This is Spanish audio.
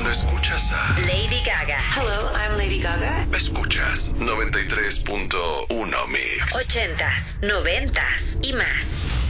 Solo escuchas a Lady Gaga. Hello, I'm Lady Gaga. Escuchas 93.1 Mix. 80s, 90s y más.